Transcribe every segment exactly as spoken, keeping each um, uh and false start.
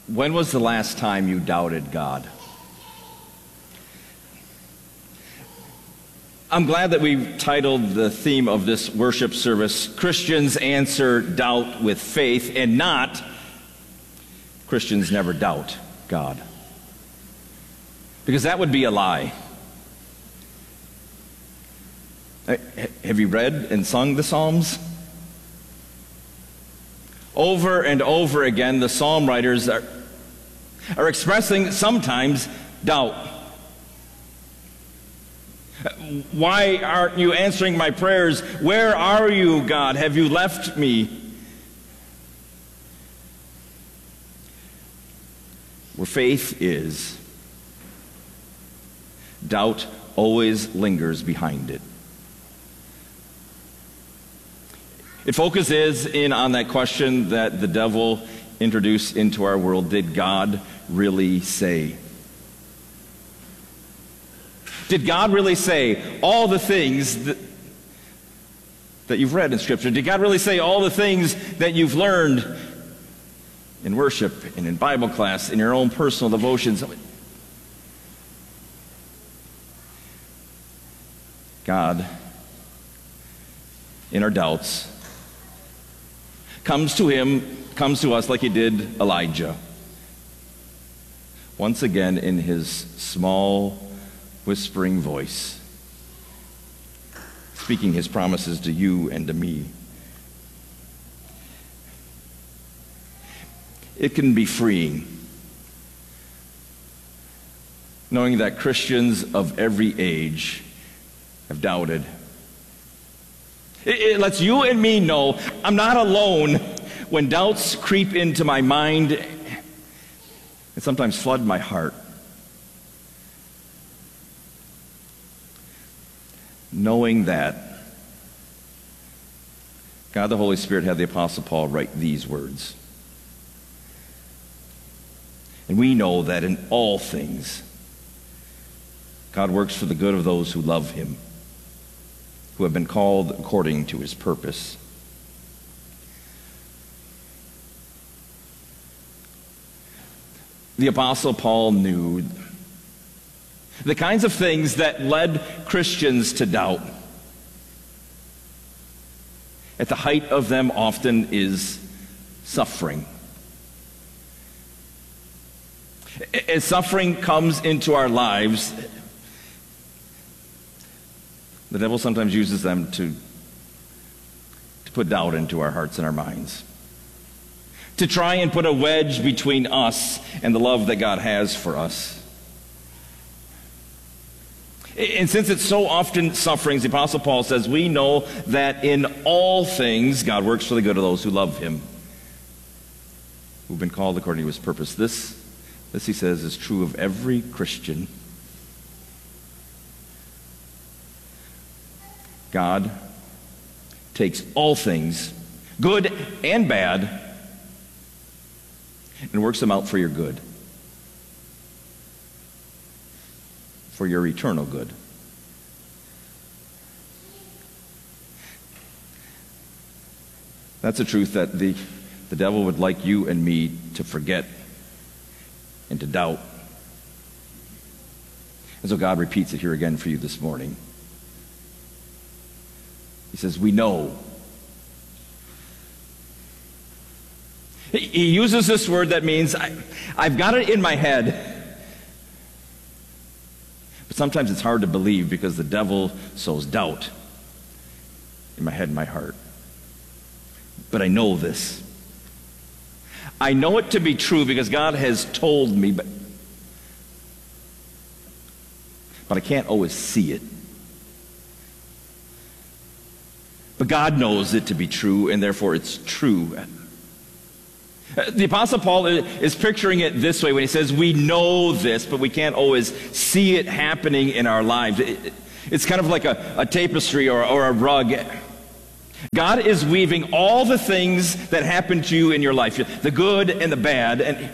When was the last time you doubted God? I'm glad that we've titled the theme of this worship service, Christians Answer Doubt with Faith, and not Christians Never Doubt God. Because that would be a lie. Have you read and sung the Psalms? Over and over again, the psalm writers are, are expressing sometimes doubt. Why aren't you answering my prayers? Where are you, God? Have you left me? Where faith is, doubt always lingers behind it. It focuses in on that question that the devil introduced into our world. Did God really say? Did God really say all the things that, that you've read in Scripture? Did God really say all the things that you've learned in worship and in Bible class, in your own personal devotions? God, in our doubts, comes to him, comes to us like he did Elijah. Once again in his small, whispering voice, speaking his promises to you and to me. It can be freeing, knowing that Christians of every age have doubted. It, it lets you and me know I'm not alone when doubts creep into my mind and sometimes flood my heart. Knowing that God the Holy Spirit had the Apostle Paul write these words. And we know that in all things God works for the good of those who love him, who have been called according to his purpose. The Apostle Paul knew the kinds of things that led Christians to doubt. At the height of them often is suffering. As suffering comes into our lives, the devil sometimes uses them to, to put doubt into our hearts and our minds, to try and put a wedge between us and the love that God has for us. And since it's so often sufferings, the Apostle Paul says, we know that in all things God works for the good of those who love him, who've been called according to his purpose. This, this he says, is true of every Christian. God takes all things, good and bad, and works them out for your good, for your eternal good. That's a truth that the, the devil would like you and me to forget and to doubt. And so God repeats it here again for you this morning. He says, we know. He uses this word that means I, I've got it in my head. But sometimes it's hard to believe because the devil sows doubt in my head and my heart. But I know this. I know it to be true because God has told me, but, but I can't always see it. But God knows it to be true, and therefore it's true. The Apostle Paul is picturing it this way when he says, we know this, but we can't always see it happening in our lives. It's kind of like a, a tapestry or, or a rug. God is weaving all the things that happen to you in your life, the good and the bad, and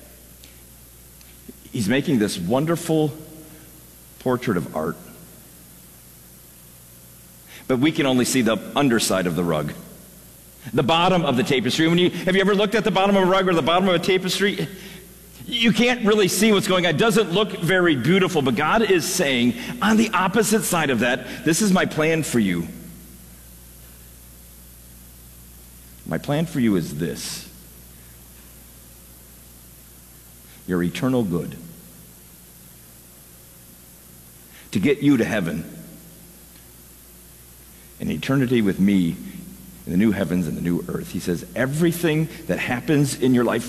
he's making this wonderful portrait of art. But we can only see the underside of the rug, the bottom of the tapestry. When you, have you ever looked at the bottom of a rug or the bottom of a tapestry? You can't really see what's going on. It doesn't look very beautiful, but God is saying, on the opposite side of that, this is my plan for you. My plan for you is this: your eternal good. To get you to heaven, an eternity with me in the new heavens and the new earth. He says, everything that happens in your life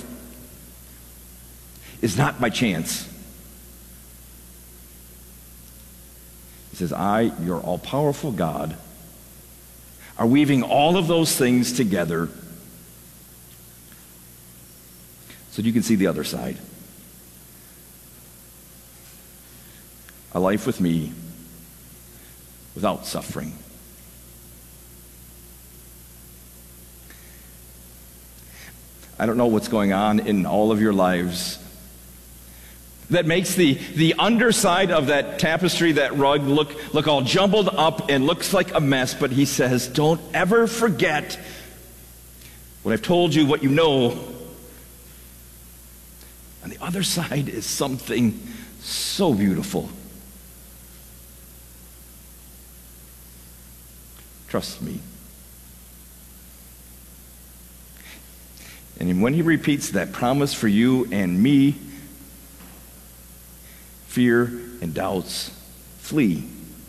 is not by chance. He says, I, your all-powerful God, are weaving all of those things together so that you can see the other side. A life with me without suffering. I don't know what's going on in all of your lives that makes the, the underside of that tapestry, that rug, look, look all jumbled up and looks like a mess. But he says, don't ever forget what I've told you, what you know. On the other side is something so beautiful. Trust me. And when he repeats that promise for you and me, fear and doubts flee.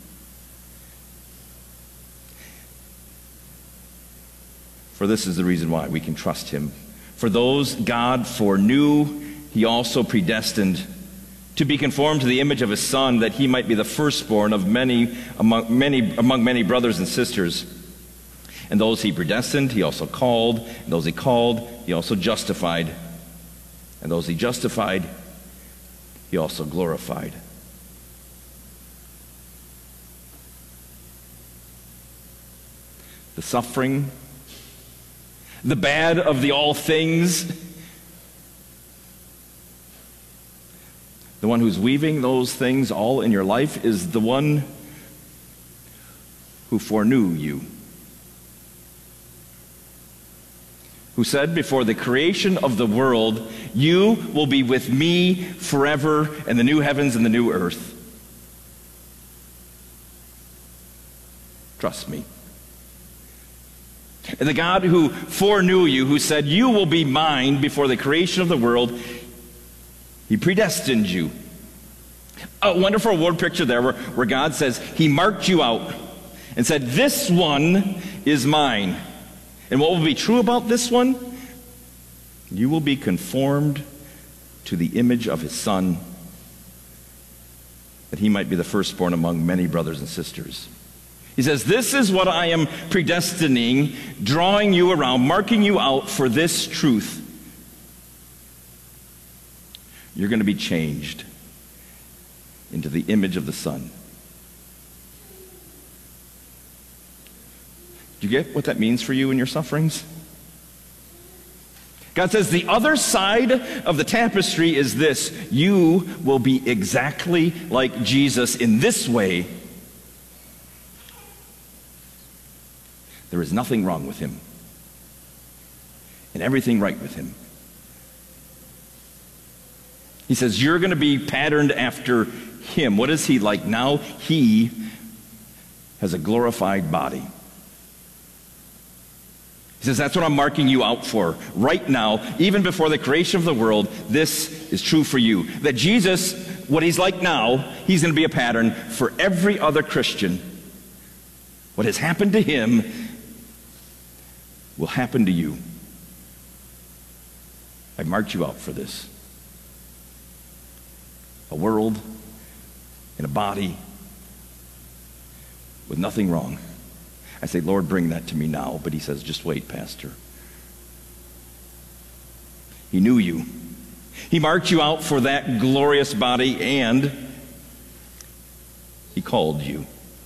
For this is the reason why we can trust him. For those God foreknew, he also predestined to be conformed to the image of his Son, that he might be the firstborn of many among many among many brothers and sisters. And those he predestined, he also called. And those he called, he also justified. And those he justified, he also glorified. The suffering, the bad of the all things, the one who's weaving those things all in your life is the one who foreknew you, who said before the creation of the world, you will be with me forever in the new heavens and the new earth. Trust me. And the God who foreknew you, who said you will be mine before the creation of the world, he predestined you. A wonderful word picture there where, where God says he marked you out and said, this one is mine. And what will be true about this one? You will be conformed to the image of his Son, that he might be the firstborn among many brothers and sisters. He says, this is what I am predestining, drawing you around, marking you out for this truth. You're going to be changed into the image of the Son. Do you get what that means for you in your sufferings? God says the other side of the tapestry is this: you will be exactly like Jesus in this way. There is nothing wrong with him and everything right with him. He says you're going to be patterned after him. What is he like now? He has a glorified body. He says, that's what I'm marking you out for right now, even before the creation of the world. This is true for you. That Jesus, what he's like now, he's going to be a pattern for every other Christian. What has happened to him will happen to you. I've marked you out for this. A world and a body with nothing wrong. I say, Lord, bring that to me now. But he says, just wait, Pastor. He knew you. He marked you out for that glorious body, and he called you.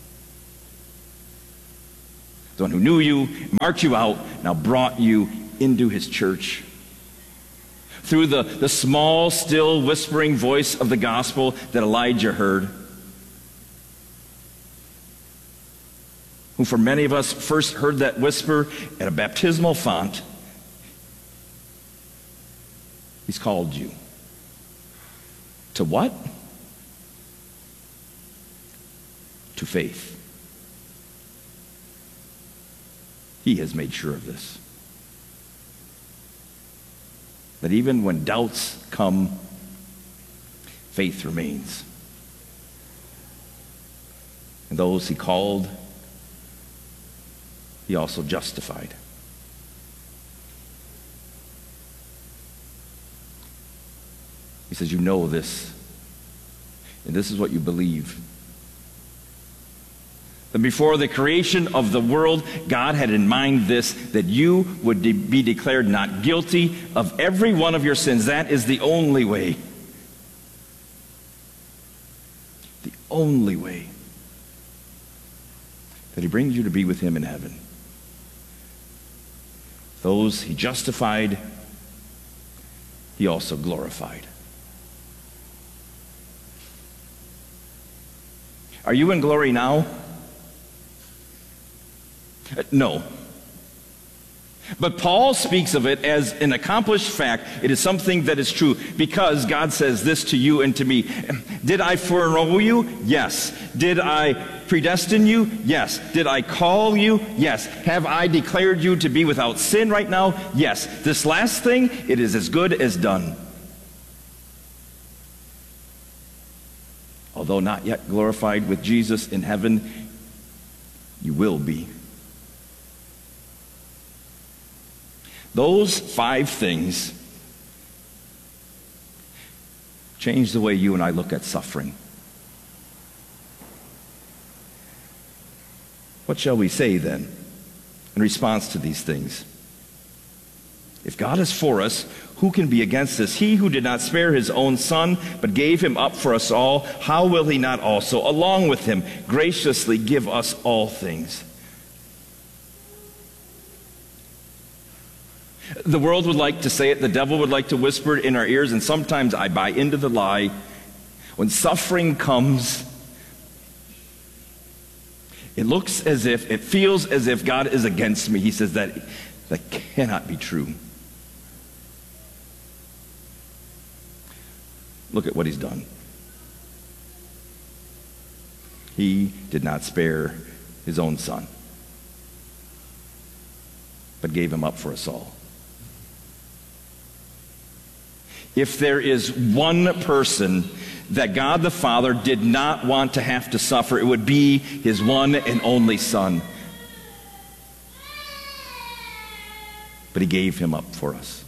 The one who knew you, marked you out, now brought you into his church. Through the, the small, still, whispering voice of the gospel that Elijah heard. Who for many of us first heard that whisper at a baptismal font. He's called you. To what? To faith. He has made sure of this. That even when doubts come, faith remains. And those he called, he also justified. He says, you know this, and this is what you believe. That before the creation of the world, God had in mind this, that you would de- be declared not guilty of every one of your sins. That is the only way. The only way that he brings you to be with him in heaven. Those he justified, he also glorified. Are you in glory now? No. But Paul speaks of it as an accomplished fact. It is something that is true because God says this to you and to me. Did I foreknow you? Yes. Did I predestine you? Yes. Did I call you? Yes. Have I declared you to be without sin right now? Yes. This last thing, it is as good as done. Although not yet glorified with Jesus in heaven, you will be. Those five things change the way you and I look at suffering. What shall we say then in response to these things? If God is for us, who can be against us? He who did not spare his own son, but gave him up for us all, how will he not also, along with him, graciously give us all things? The world would like to say it, the devil would like to whisper it in our ears, and sometimes I buy into the lie. When suffering comes, it looks as if, it feels as if God is against me. He says that that cannot be true. Look at what he's done. He did not spare his own son, but gave him up for us all. If there is one person that God the Father did not want to have to suffer, it would be his one and only Son. But he gave him up for us.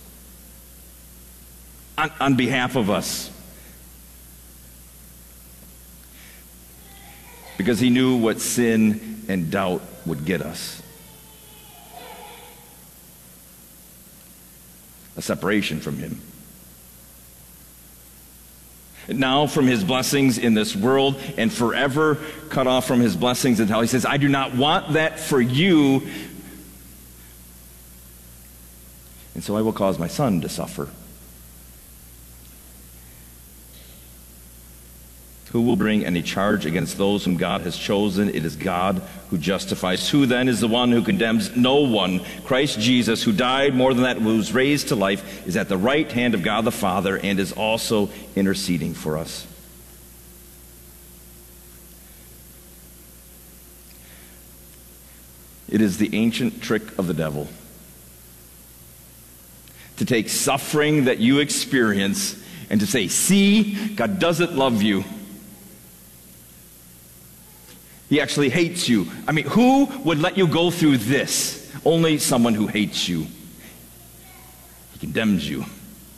On, on behalf of us. Because he knew what sin and doubt would get us. A separation from him. Now from his blessings in this world and forever cut off from his blessings in hell. He says, I do not want that for you. And so I will cause my son to suffer. Who will bring any charge against those whom God has chosen? It is God who justifies. Who then is the one who condemns? No one. Christ Jesus, who died, more than that, who was raised to life, is at the right hand of God the Father and is also interceding for us. It is the ancient trick of the devil to take suffering that you experience and to say, see, God doesn't love you. He actually hates you. I mean, who would let you go through this? Only someone who hates you. He condemns you.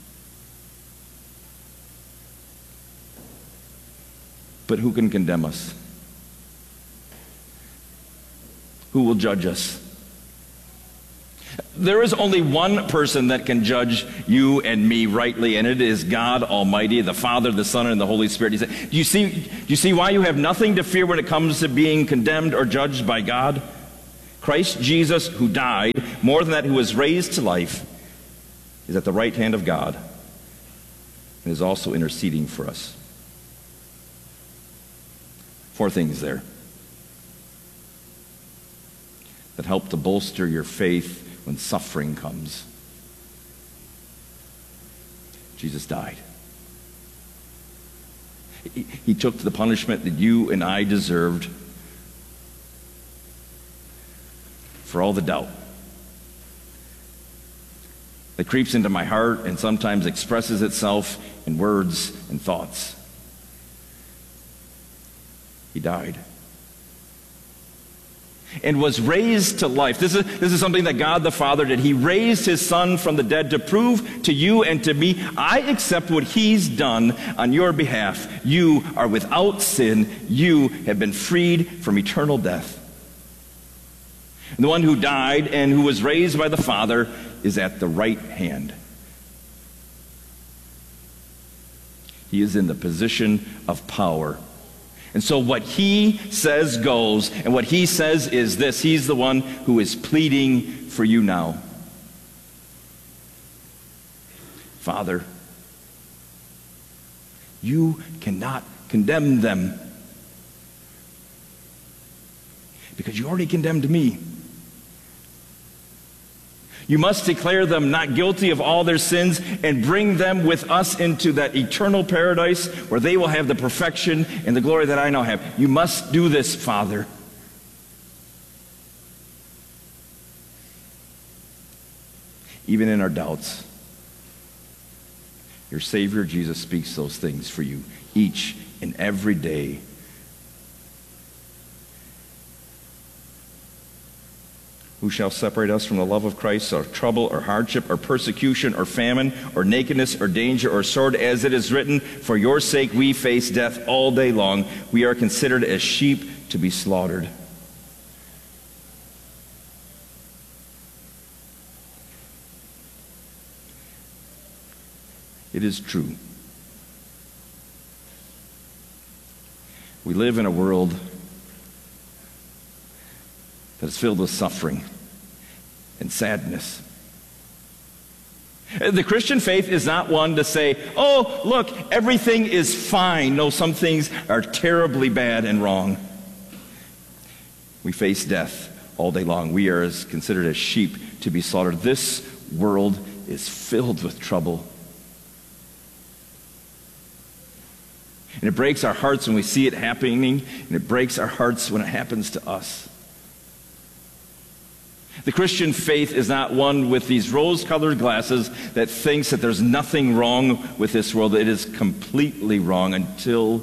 But who can condemn us? Who will judge us? There is only one person that can judge you and me rightly, and it is God Almighty, the Father, the Son, and the Holy Spirit. He said, do you see, do you see why you have nothing to fear when it comes to being condemned or judged by God? Christ Jesus, who died, more than that, who was raised to life, is at the right hand of God and is also interceding for us. Four things there that help to bolster your faith when suffering comes. Jesus died. He, he took the punishment that you and I deserved for all the doubt that creeps into my heart and sometimes expresses itself in words and thoughts. He died and was raised to life. This is, this is something that God the Father did. He raised his Son from the dead to prove to you and to me, I accept what he's done on your behalf. You are without sin. You have been freed from eternal death. And the one who died and who was raised by the Father is at the right hand. He is in the position of power. And so what he says goes, and what he says is this: he's the one who is pleading for you now. Father, you cannot condemn them because you already condemned me. You must declare them not guilty of all their sins and bring them with us into that eternal paradise where they will have the perfection and the glory that I now have. You must do this, Father. Even in our doubts, your Savior Jesus speaks those things for you each and every day. Who shall separate us from the love of Christ? Or trouble, or hardship, or persecution, or famine, or nakedness, or danger, or sword? As it is written, for your sake we face death all day long. We are considered as sheep to be slaughtered. It is true. We live in a world that is filled with suffering and sadness. The Christian faith is not one to say, oh, look, everything is fine. No, some things are terribly bad and wrong. We face death all day long. We are as considered as sheep to be slaughtered. This world is filled with trouble. And it breaks our hearts when we see it happening, and it breaks our hearts when it happens to us. The Christian faith is not one with these rose-colored glasses that thinks that there's nothing wrong with this world. It is completely wrong until,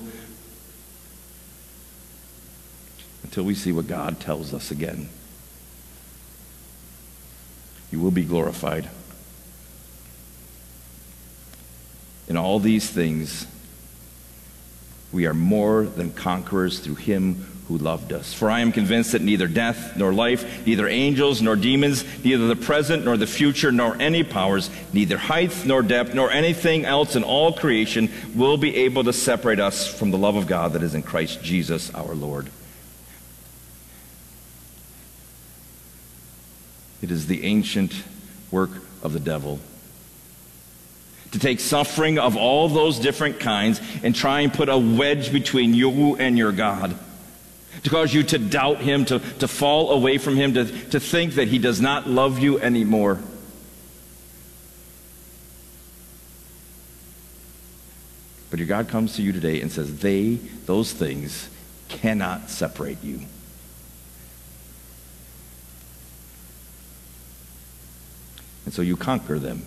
until we see what God tells us again. You will be glorified. In all these things, we are more than conquerors through him who loved us. For I am convinced that neither death nor life, neither angels nor demons, neither the present nor the future, nor any powers, neither height nor depth, nor anything else in all creation will be able to separate us from the love of God that is in Christ Jesus our Lord. It is the ancient work of the devil to take suffering of all those different kinds and try and put a wedge between you and your God, to cause you to doubt him, to, to fall away from him, to, to think that he does not love you anymore. But your God comes to you today and says, they, those things, cannot separate you. And so you conquer them.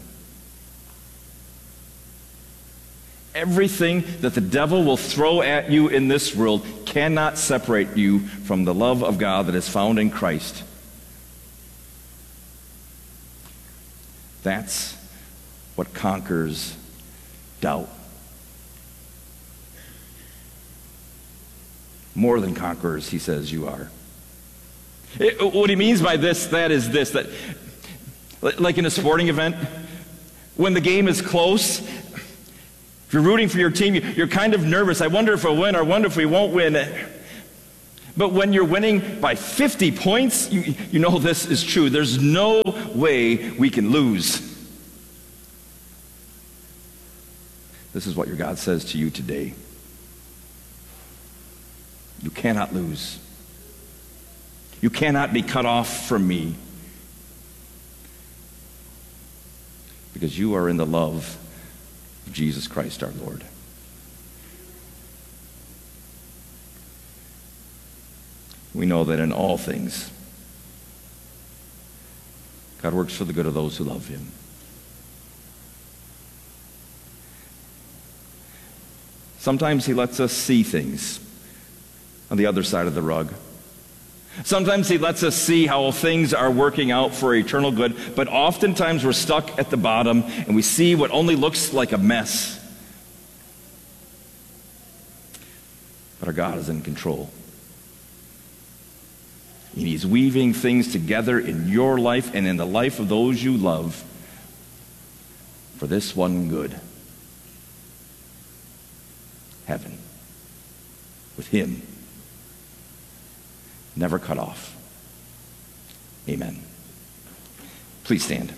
Everything that the devil will throw at you in this world cannot separate you from the love of God that is found in Christ. That's what conquers doubt. More than conquerors, he says you are. It, what he means by this, that is this, that like in a sporting event, when the game is close, if you're rooting for your team, you're kind of nervous. I wonder if we'll win, or I wonder if we won't win. But when you're winning by fifty points, you, you know this is true. There's no way we can lose. This is what your God says to you today. You cannot lose. You cannot be cut off from me, because you are in the love of Jesus Christ our Lord. We know that in all things, God works for the good of those who love him. Sometimes he lets us see things on the other side of the rug. Sometimes he lets us see how things are working out for eternal good, but oftentimes we're stuck at the bottom and we see what only looks like a mess. But our God is in control. And he's weaving things together in your life and in the life of those you love for this one good. Heaven. With him. Never cut off. Amen. Please stand.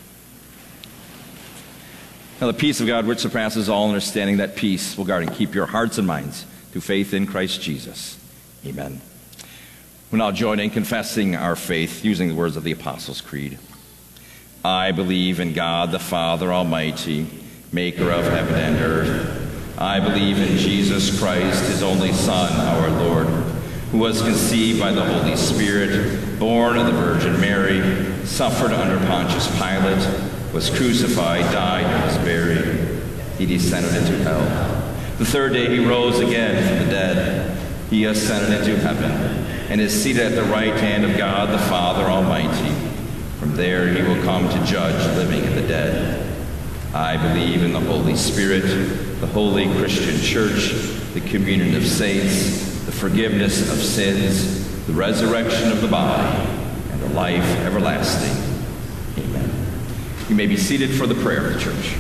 Now the peace of God which surpasses all understanding, that peace will guard and keep your hearts and minds through faith in Christ Jesus. Amen. We'll now join in confessing our faith using the words of the Apostles' Creed. I believe in God the Father Almighty, maker of heaven and earth. I believe in Jesus Christ, his only Son, our Lord, who was conceived by the Holy Spirit, born of the Virgin Mary, suffered under Pontius Pilate, was crucified, died, and was buried. He descended into hell. The third day he rose again from the dead. He ascended into heaven and is seated at the right hand of God the Father Almighty. From there he will come to judge living and the dead. I believe in the Holy Spirit, the holy Christian church, the communion of saints, the forgiveness of sins, the resurrection of the body, and the life everlasting. Amen. You may be seated for the prayer of the church.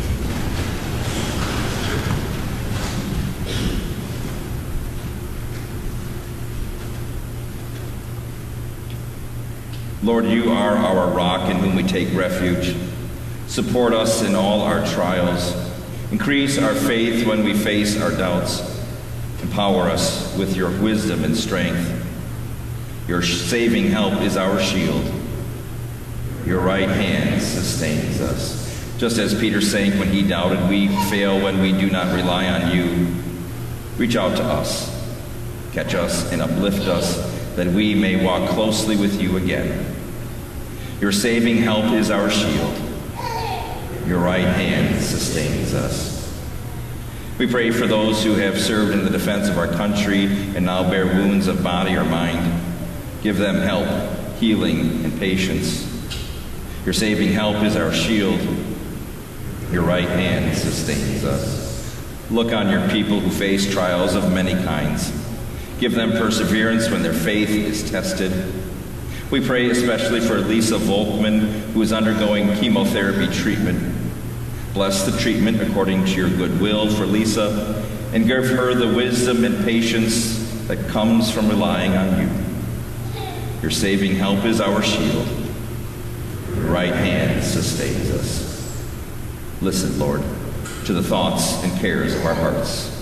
Lord, you are our rock in whom we take refuge. Support us in all our trials. Increase our faith when we face our doubts. Empower us with your wisdom and strength. Your saving help is our shield. Your right hand sustains us. Just as Peter sank when he doubted, we fail when we do not rely on you. Reach out to us. Catch us and uplift us, that we may walk closely with you again. Your saving help is our shield. Your right hand sustains us. We pray for those who have served in the defense of our country and now bear wounds of body or mind. Give them help, healing, and patience. Your saving help is our shield. Your right hand sustains us. Look on your people who face trials of many kinds. Give them perseverance when their faith is tested. We pray especially for Lisa Volkman, who is undergoing chemotherapy treatment. Bless the treatment according to your good will for Lisa, and give her the wisdom and patience that comes from relying on you. Your saving help is our shield. Your right hand sustains us. Listen, Lord, to the thoughts and cares of our hearts.